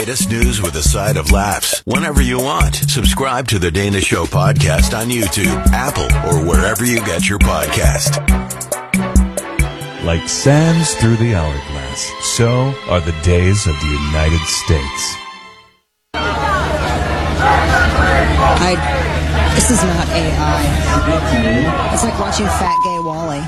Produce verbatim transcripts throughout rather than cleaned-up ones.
Latest news with a side of laughs whenever you want. Subscribe to the Dana Show podcast on YouTube, Apple, or wherever you get your podcast. Like sands through the hourglass, so are the days of the United States. I, this is not A I. It's like watching Fat Gay Wally.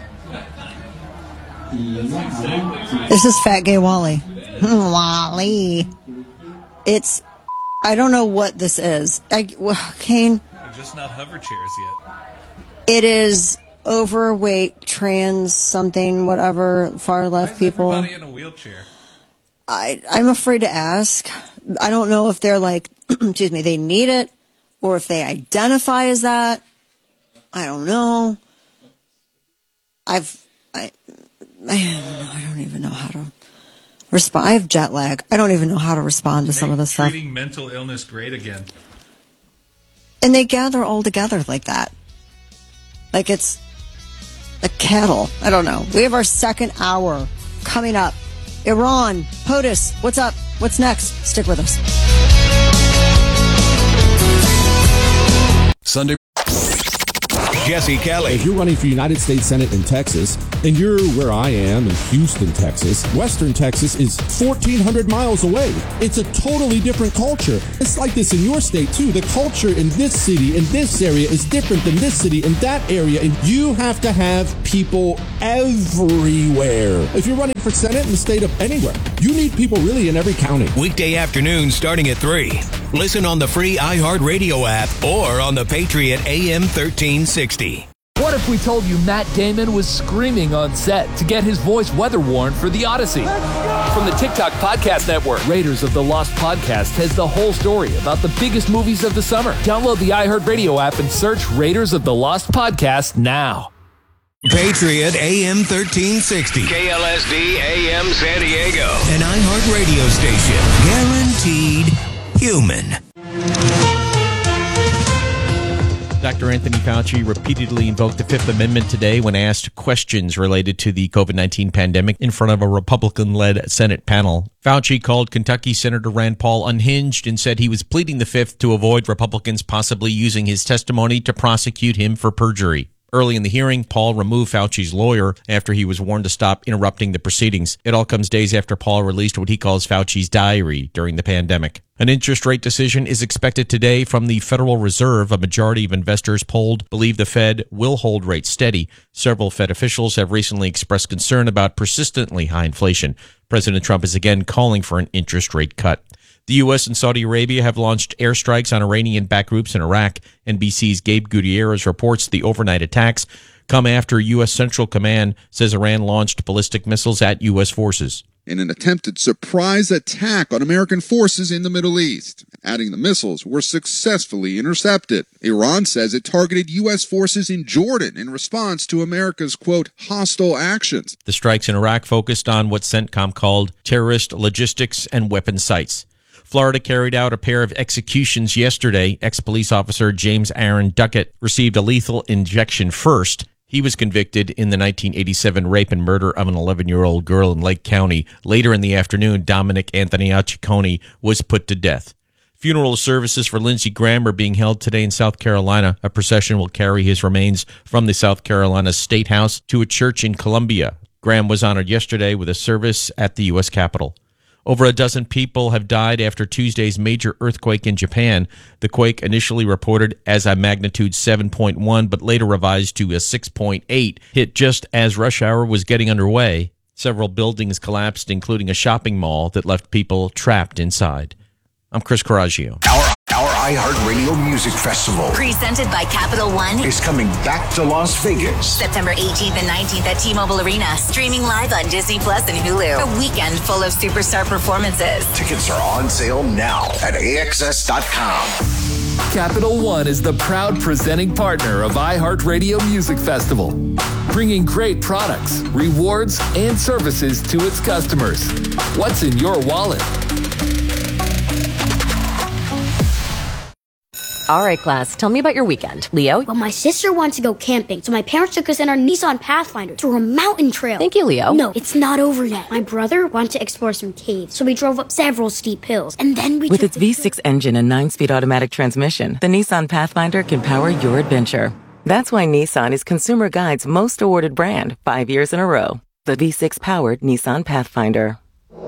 This is Fat Gay Wally. Wally. It's, I don't know what this is. I, well, Kane. They're just not hover chairs yet. It is overweight, trans, something, whatever, far left people. Everybody in a wheelchair. I, I'm afraid to ask. I don't know if they're like, excuse me, they need it, or if they identify as that. I don't know. I've, I, I don't know. I don't even know how to respond. I have jet lag. I don't even know how to respond to some of this stuff. Treating mental illness great again. And they gather all together like that. Like it's a cattle. I don't know. We have our second hour coming up. Iran, POTUS, what's up? What's next? Stick with us. Sunday. Jesse Kelly. If you're running for United States Senate in Texas, and you're where I am in Houston, Texas, Western Texas is fourteen hundred miles away. It's a totally different culture. It's like this in your state, too. The culture in this city, in this area, is different than this city, in that area, and you have to have people everywhere. If you're running for Senate in the state of anywhere, you need people really in every county. Weekday afternoon starting at three. Listen on the free iHeartRadio app or on the Patriot A M thirteen sixty. What if we told you Matt Damon was screaming on set to get his voice weather-worn for The Odyssey? From the TikTok Podcast Network, Raiders of the Lost Podcast has the whole story about the biggest movies of the summer. Download the iHeartRadio app and search Raiders of the Lost Podcast now. Patriot A M thirteen sixty. K L S D A M San Diego. An iHeart radio station. Guaranteed human. Doctor Anthony Fauci repeatedly invoked the Fifth Amendment today when asked questions related to the COVID nineteen pandemic in front of a Republican-led Senate panel. Fauci called Kentucky Senator Rand Paul unhinged and said he was pleading the Fifth to avoid Republicans possibly using his testimony to prosecute him for perjury. Early in the hearing, Paul removed Fauci's lawyer after he was warned to stop interrupting the proceedings. It all comes days after Paul released what he calls Fauci's diary during the pandemic. An interest rate decision is expected today from the Federal Reserve. A majority of investors polled believe the Fed will hold rates steady. Several Fed officials have recently expressed concern about persistently high inflation. President Trump is again calling for an interest rate cut. The U S and Saudi Arabia have launched airstrikes on Iranian-backed groups in Iraq. N B C's Gabe Gutierrez reports the overnight attacks come after U S Central Command says Iran launched ballistic missiles at U S forces. In an attempted surprise attack on American forces in the Middle East. Adding the missiles were successfully intercepted. Iran says it targeted U S forces in Jordan in response to America's, quote, hostile actions. The strikes in Iraq focused on what CENTCOM called terrorist logistics and weapon sites. Florida carried out a pair of executions yesterday. Ex-police officer James Aaron Duckett received a lethal injection first. He was convicted in the nineteen eighty-seven rape and murder of an eleven-year-old girl in Lake County. Later in the afternoon, Dominic Anthony Ciccone was put to death. Funeral services for Lindsey Graham are being held today in South Carolina. A procession will carry his remains from the South Carolina State House to a church in Columbia. Graham was honored yesterday with a service at the U S Capitol. Over a dozen people have died after Tuesday's major earthquake in Japan. The quake initially reported as a magnitude seven point one, but later revised to a six point eight, hit just as rush hour was getting underway. Several buildings collapsed, including a shopping mall that left people trapped inside. I'm Chris Coraggio. Our, our iHeartRadio Music Festival, presented by Capital One, is coming back to Las Vegas. September eighteenth and nineteenth at T-Mobile Arena. Streaming live on Disney Plus and Hulu. A weekend full of superstar performances. Tickets are on sale now at A X S dot com. Capital One is the proud presenting partner of iHeartRadio Music Festival, bringing great products, rewards, and services to its customers. What's in your wallet? All right, class, tell me about your weekend. Leo? Well, my sister wants to go camping, so my parents took us in our Nissan Pathfinder through a mountain trail. Thank you, Leo. No, it's not over yet. My brother wanted to explore some caves, so we drove up several steep hills, and then we With took its V six engine and nine-speed automatic transmission, the Nissan Pathfinder can power your adventure. That's why Nissan is Consumer Guide's most awarded brand five years in a row. The V six-powered Nissan Pathfinder.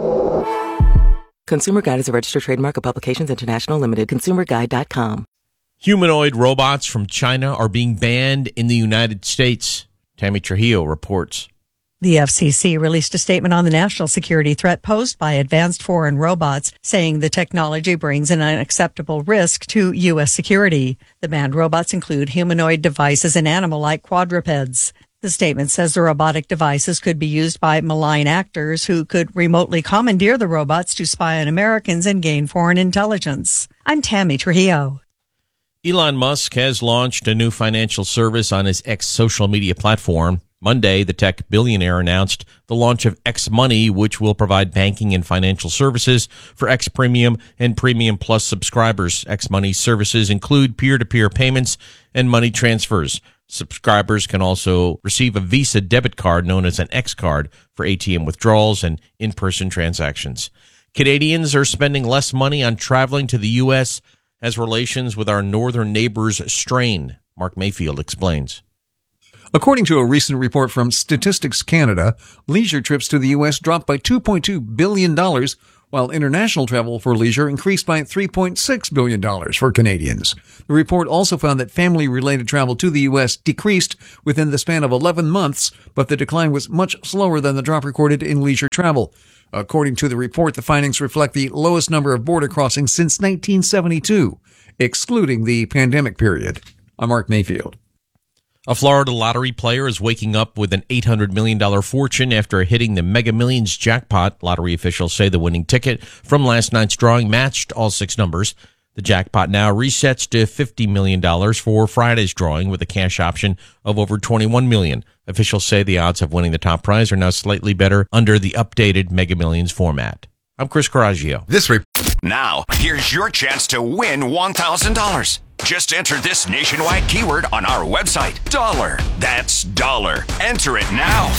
Consumer Guide is a registered trademark of Publications International Limited. consumer guide dot com. Humanoid robots from China are being banned in the United States. Tammy Trujillo reports. The F C C released a statement on the national security threat posed by advanced foreign robots, saying the technology brings an unacceptable risk to U S security. The banned robots include humanoid devices and animal-like quadrupeds. The statement says the robotic devices could be used by malign actors who could remotely commandeer the robots to spy on Americans and gain foreign intelligence. I'm Tammy Trujillo. Elon Musk has launched a new financial service on his X social media platform. Monday, the tech billionaire announced the launch of X Money, which will provide banking and financial services for X Premium and Premium Plus subscribers. X Money services include peer-to-peer payments and money transfers. Subscribers can also receive a Visa debit card known as an X card for A T M withdrawals and in-person transactions. Canadians are spending less money on traveling to the U S as relations with our northern neighbors strain. Mark Mayfield explains. According to a recent report from Statistics Canada, leisure trips to the U S dropped by two point two billion dollars, while international travel for leisure increased by three point six billion dollars for Canadians. The report also found that family-related travel to the U S decreased within the span of eleven months, but the decline was much slower than the drop recorded in leisure travel. According to the report, the findings reflect the lowest number of border crossings since nineteen seventy-two, excluding the pandemic period. I'm Mark Mayfield. A Florida lottery player is waking up with an eight hundred million dollars fortune after hitting the Mega Millions jackpot. Lottery officials say the winning ticket from last night's drawing matched all six numbers. The jackpot now resets to fifty million dollars for Friday's drawing with a cash option of over twenty-one million dollars. Officials say the odds of winning the top prize are now slightly better under the updated Mega Millions format. I'm Chris Coraggio. This re- Now, here's your chance to win one thousand dollars. Just enter this nationwide keyword on our website, dollar. That's dollar. Enter it now.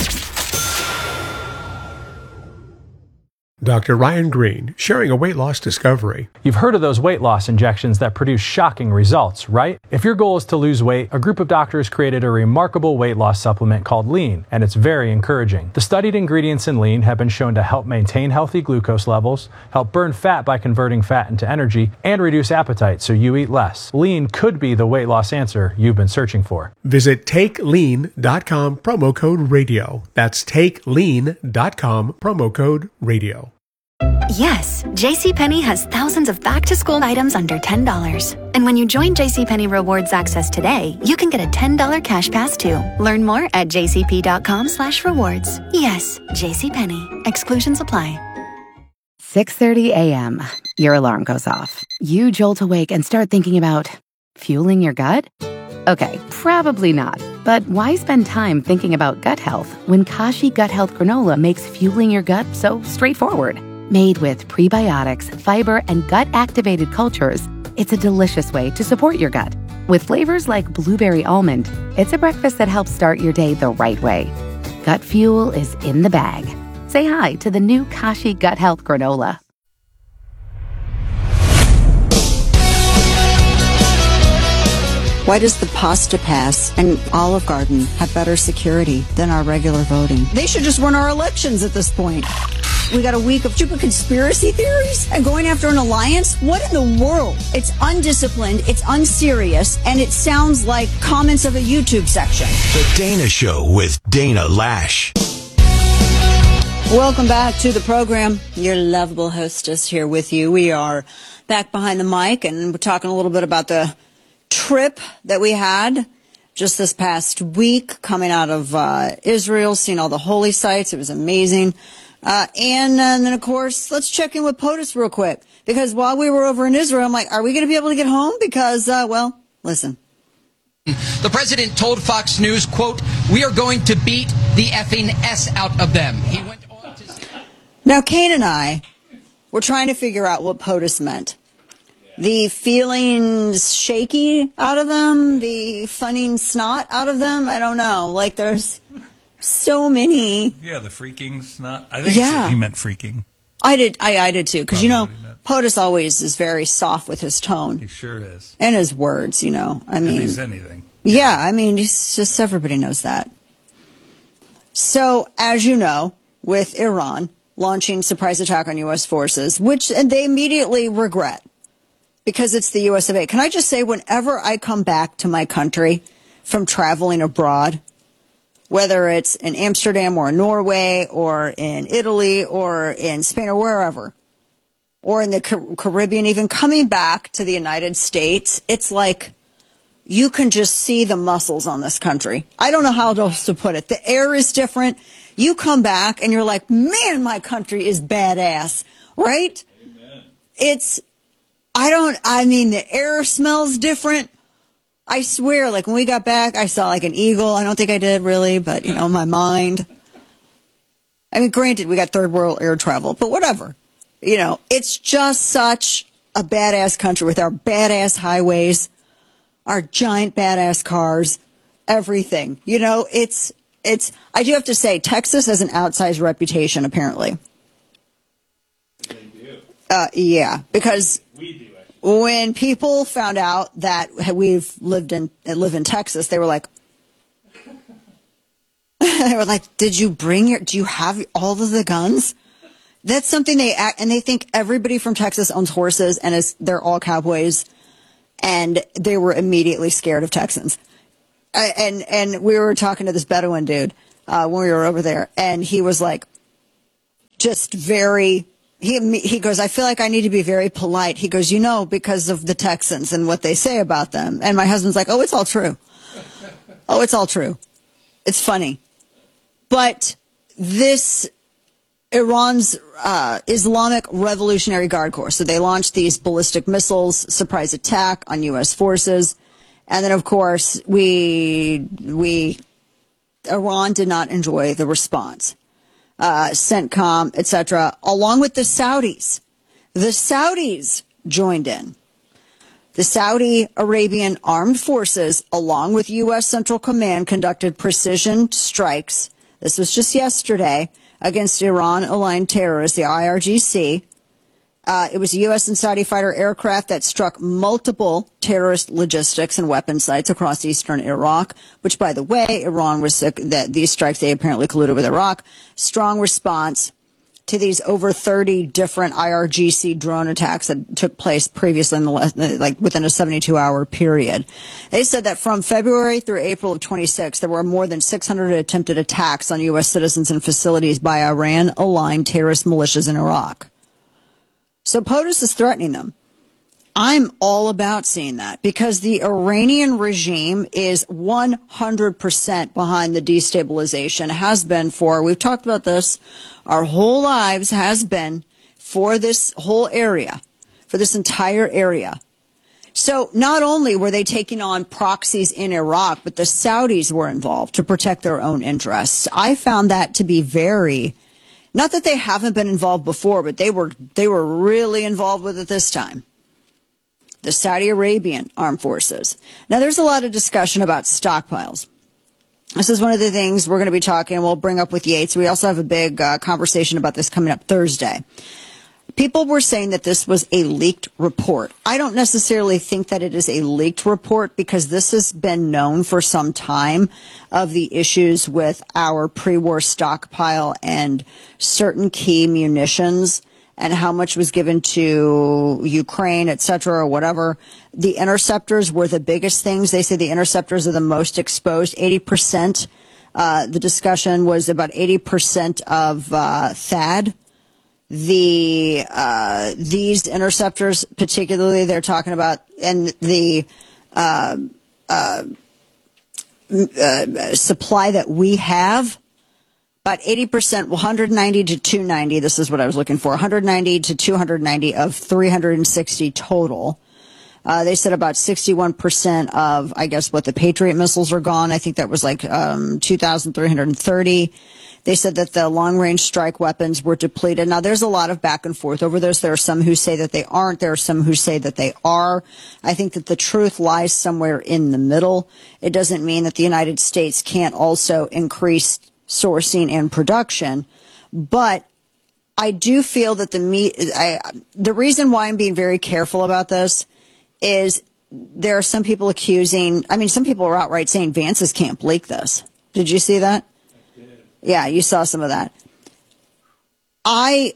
Doctor Ryan Green, sharing a weight loss discovery. You've heard of those weight loss injections that produce shocking results, right? If your goal is to lose weight, a group of doctors created a remarkable weight loss supplement called Lean, and it's very encouraging. The studied ingredients in Lean have been shown to help maintain healthy glucose levels, help burn fat by converting fat into energy, and reduce appetite so you eat less. Lean could be the weight loss answer you've been searching for. Visit take lean dot com, promo code radio. That's take lean dot com, promo code radio. Yes, JCPenney has thousands of back-to-school items under ten dollars. And when you join JCPenney Rewards Access today, you can get a ten dollars cash pass too. Learn more at jcp.com slash rewards. Yes, JCPenney. Exclusions apply. six thirty a.m. Your alarm goes off. You jolt awake and start thinking about fueling your gut? Okay, probably not. But why spend time thinking about gut health when Kashi Gut Health Granola makes fueling your gut so straightforward? Made with prebiotics, fiber, and gut-activated cultures, it's a delicious way to support your gut. With flavors like blueberry almond, it's a breakfast that helps start your day the right way. Gut fuel is in the bag. Say hi to the new Kashi Gut Health Granola. Why does the Pasta Pass and Olive Garden have better security than our regular voting? They should just run our elections at this point. We got a week of stupid conspiracy theories and going after an alliance? What in the world? It's undisciplined, it's unserious, and it sounds like comments of a YouTube section. The Dana Show with Dana Lash. Welcome back to the program. Your lovable hostess here with you. We are back behind the mic, and we're talking a little bit about the trip that we had just this past week coming out of uh, Israel, seeing all the holy sites. It was amazing. Uh, and, uh, and then, of course, let's check in with POTUS real quick. Because while we were over in Israel, I'm like, are we going to be able to get home? Because, uh, well, listen. The president told Fox News, quote, "We are going to beat the effing S out of them." He went on to say. Now, Kane and I were trying to figure out what POTUS meant. the feelings shaky out of them, the funning snot out of them. I don't know. Like, there's so many. Yeah, the freaking snot. I think Yeah. he meant freaking. I did. I, I did too. Because, you know, POTUS always is very soft with his tone. He sure is. And his words, you know. I mean, If he's anything. Yeah, I mean, it's just everybody knows that. So, as you know, with Iran launching surprise attack on U S forces, which and they immediately regret because it's the U S of A. Can I just say, whenever I come back to my country from traveling abroad, whether it's in Amsterdam or Norway or in Italy or in Spain or wherever, or in the Car- Caribbean, even coming back to the United States, it's like you can just see the muscles on this country. I don't know how else to put it. The air is different. You come back and you're like, man, my country is badass, right? Amen. It's, I don't, I mean, the air smells different. I swear, like when we got back, I saw like an eagle. I don't think I did really, but you know, my mind. I mean, granted, we got third world air travel, but whatever. You know, it's just such a badass country with our badass highways, our giant badass cars, everything. You know, it's, it's, I do have to say, Texas has an outsized reputation, apparently. They do. Uh, yeah, because We do. when people found out that we've lived in, live in Texas, they were like, they were like, did you bring your, do you have all of the guns? That's something they act, and they think everybody from Texas owns horses and is, they're all cowboys. And they were immediately scared of Texans. Uh, and, and we were talking to this Bedouin dude, uh, when we were over there, and he was like, just very, he, he goes, I feel like I need to be very polite. He goes, you know, because of the Texans and what they say about them. And my husband's like, oh, it's all true. Oh, it's all true. It's funny. But this Iran's uh, Islamic Revolutionary Guard Corps. So they launched these ballistic missiles, surprise attack on U S forces. And then, of course, we, we, Iran did not enjoy the response. Uh, CENTCOM, et cetera, along with the Saudis. The Saudis joined in. The Saudi Arabian Armed Forces, along with U S Central Command, conducted precision strikes. This was just yesterday against Iran-aligned terrorists, the I R G C. Uh, it was a U S and Saudi fighter aircraft that struck multiple terrorist logistics and weapon sites across eastern Iraq, which, by the way, Iran was uh, that these strikes, they apparently colluded with Iraq. Strong response to these over thirty different I R G C drone attacks that took place previously in the like within a seventy-two hour period. They said that from February through April of twenty-six, there were more than six hundred attempted attacks on U S citizens and facilities by Iran-aligned terrorist militias in Iraq. So POTUS is threatening them. I'm all about seeing that because the Iranian regime is one hundred percent behind the destabilization, has been for, we've talked about this, our whole lives has been for this whole area, for this entire area. So not only were they taking on proxies in Iraq, but the Saudis were involved to protect their own interests. I found that to be very, not that they haven't been involved before, but they were, they were really involved with it this time. The Saudi Arabian Armed Forces. Now, there's a lot of discussion about stockpiles. This is one of the things we're going to be talking, we'll bring up with Yates. We also have a big uh, conversation about this coming up Thursday. People were saying that this was a leaked report. I don't necessarily think that it is a leaked report because this has been known for some time of the issues with our pre-war stockpile and certain key munitions and how much was given to Ukraine, et cetera, or whatever. The interceptors were the biggest things. They say the interceptors are the most exposed, eighty percent. Uh, the discussion was about eighty percent of uh, THAAD. The uh, these interceptors, particularly, they're talking about, and the uh, uh, uh, supply that we have. About eighty percent, one hundred ninety to two ninety, this is what I was looking for, one hundred ninety to two hundred ninety of three hundred sixty total. Uh, they said about sixty-one percent of, I guess, what the Patriot missiles are gone. I think that was like um, two thousand three hundred thirty. They said that the long-range strike weapons were depleted. Now, there's a lot of back and forth over this. There are some who say that they aren't. There are some who say that they are. I think that the truth lies somewhere in the middle. It doesn't mean that the United States can't also increase sourcing and production. But I do feel that the me- I, the reason why I'm being very careful about this is there are some people accusing, I mean, some people are outright saying Vance's can't leak this. Did you see that? Yeah, you saw some of that. I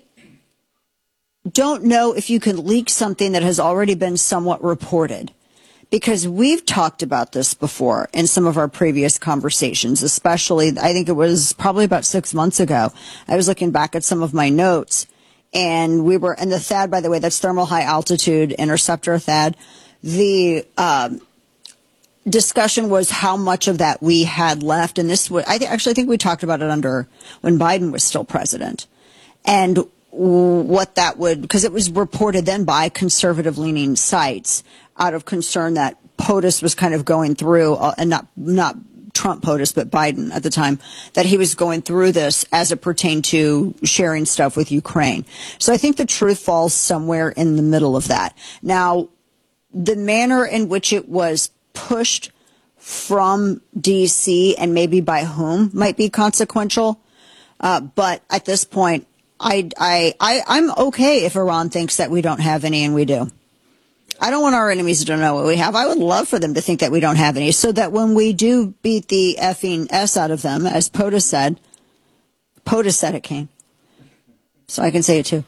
don't know if you can leak something that has already been somewhat reported, because we've talked about this before in some of our previous conversations, especially, I think it was probably about six months ago. I was looking back at some of my notes, and we were, and the THAAD, by the way, that's Thermal High Altitude Interceptor THAAD. The um, discussion was how much of that we had left. And this was, I th- actually think we talked about it under when Biden was still president. And what that would, because it was reported then by conservative leaning sites out of concern that POTUS was kind of going through, uh, and not, not Trump POTUS, but Biden at the time, that he was going through this as it pertained to sharing stuff with Ukraine. So I think the truth falls somewhere in the middle of that. Now, the manner in which it was pushed from D C and maybe by whom might be consequential. Uh, but at this point, I, I, I, I'm okay if Iran thinks that we don't have any, and we do. I don't want our enemies to know what we have. I would love for them to think that we don't have any, so that when we do beat the effing S out of them, as POTUS said, POTUS said it came, so I can say it too,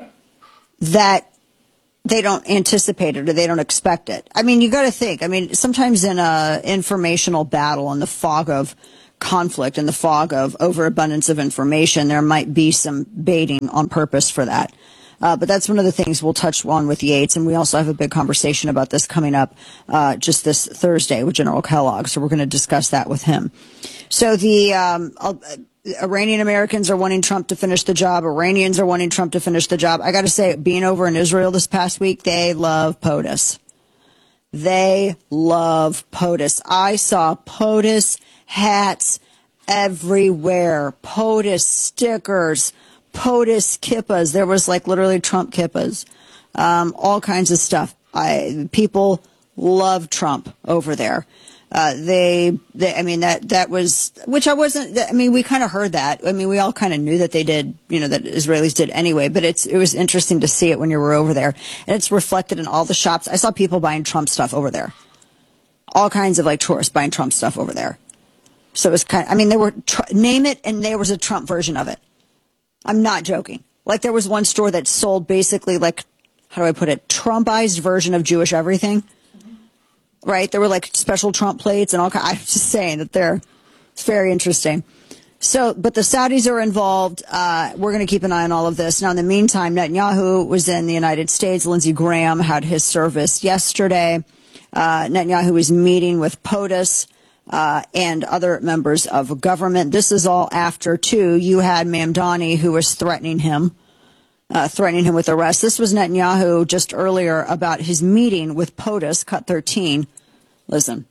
that they don't anticipate it or they don't expect it. I mean, you got to think. I mean, sometimes in a informational battle, in the fog of conflict, in the fog of overabundance of information, there might be some baiting on purpose for that. Uh, but that's one of the things we'll touch on with Yates, and we also have a big conversation about this coming up uh, just this Thursday with General Kellogg. So we're going to discuss that with him. So the um, uh, Iranian Americans are wanting Trump to finish the job. Iranians are wanting Trump to finish the job. I got to say, being over in Israel this past week, they love POTUS. They love POTUS. I saw POTUS hats everywhere. POTUS stickers, POTUS kippas. There was like literally Trump kippas, um, all kinds of stuff. I, people love Trump over there. Uh, they, they, I mean, that, that was, which I wasn't, I mean, we kind of heard that. I mean, we all kind of knew that they did, you know, that Israelis did anyway, but it's, it was interesting to see it when you were over there. And it's reflected in all the shops. I saw people buying Trump stuff over there. All kinds of like tourists buying Trump stuff over there. So it was kind of, I mean, there were, tr- name it, and there was a Trump version of it. I'm not joking. Like there was one store that sold basically like, how do I put it, Trumpized version of Jewish everything. Right? There were like special Trump plates and all kinds. I'm just saying that they're, it's very interesting. So, but the Saudis are involved. Uh, we're going to keep an eye on all of this. Now, in the meantime, Netanyahu was in the United States. Lindsey Graham had his service yesterday. Uh, Netanyahu is meeting with POTUS, uh, and other members of government. This is all after, too, you had Mamdani, who was threatening him. Uh, threatening him with arrest. This was Netanyahu just earlier about his meeting with POTUS, cut thirteen. Listen.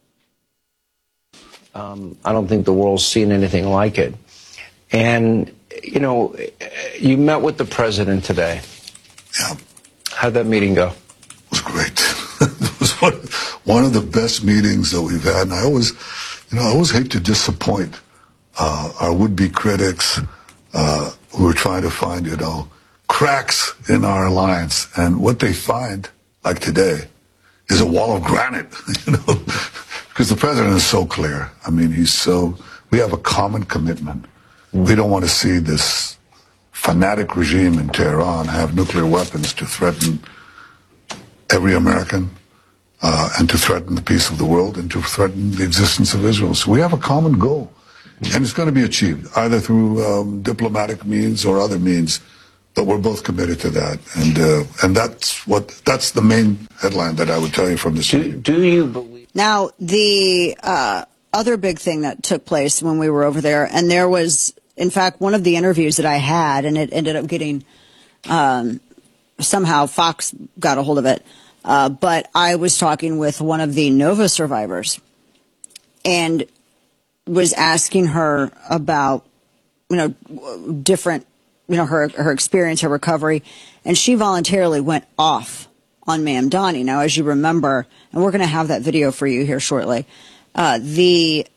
Um, I don't think the world's seen anything like it. And, you know, you met with the president today. Yeah. How'd that meeting go? It was great. It was one, one of the best meetings that we've had. And I always, you know, I always hate to disappoint uh, our would-be critics uh, who are trying to find, you know, cracks in our alliance, and what they find, like today, is a wall of granite, you know, because the president is so clear. I mean, he's so, we have a common commitment. We don't want to see this fanatic regime in Tehran have nuclear weapons to threaten every American, uh, and to threaten the peace of the world, and to threaten the existence of Israel. So we have a common goal, and it's going to be achieved, either through um, diplomatic means or other means. But we're both committed to that, and uh, and that's what that's the main headline that I would tell you from this meeting. Do you believe? Now, the uh, other big thing that took place when we were over there, and there was, in fact, one of the interviews that I had, and it ended up getting um, somehow Fox got a hold of it. Uh, but I was talking with one of the Nova survivors, and was asking her about you know, different, you know, her her experience, her recovery, and she voluntarily went off on Mamdani. Now, as you remember, and we're going to have that video for you here shortly, uh, the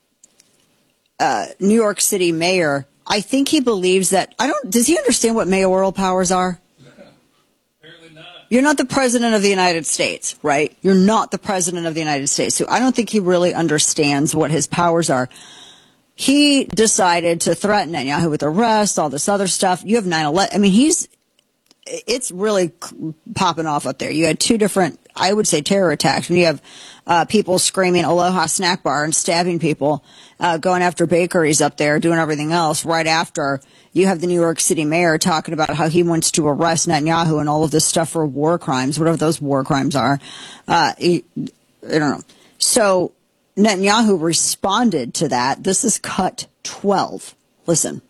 uh, New York City mayor, I think he believes that, I don't, does he understand what mayoral powers are? You're not the president of the United States, right? You're not the president of the United States. So I don't think he really understands what his powers are. He decided to threaten Netanyahu with arrest, all this other stuff. You have nine eleven. I mean, he's, it's really popping off up there. You had two different, I would say, terror attacks. When you have uh, people screaming Aloha Snack Bar and stabbing people, uh, going after bakeries up there, doing everything else right after. You have the New York City mayor talking about how he wants to arrest Netanyahu and all of this stuff for war crimes, whatever those war crimes are. Uh, he, I don't know. So Netanyahu responded to that. This is cut twelve. Listen.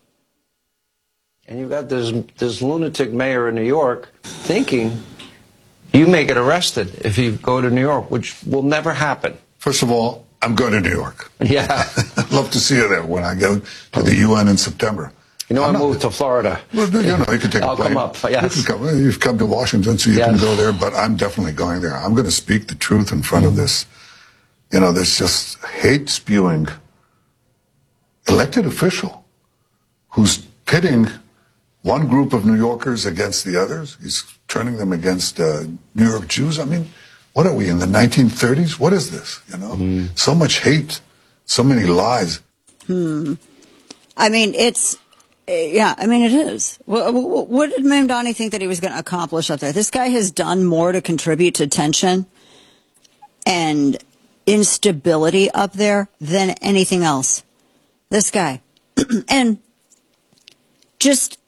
And you've got this, this lunatic mayor in New York thinking you may get arrested if you go to New York, which will never happen. First of all, I'm going to New York. Yeah. I'd love to see you there when I go to the U N in September. You know, I'm I moved not, to Florida. Well, you know, you can take I'll a plane. come up, yes. You can come, you've come to Washington, so you yes. can go there, but I'm definitely going there. I'm going to speak the truth in front of this. You know, this just hate-spewing elected official who's pitting one group of New Yorkers against the others. He's turning them against uh, New York Jews. I mean, what are we, in the nineteen thirties? What is this, you know? Mm. So much hate, so many lies. Hmm. I mean, it's... Yeah, I mean, it is. What, what did Mamdani think that he was going to accomplish up there? This guy has done more to contribute to tension and instability up there than anything else. This guy. And just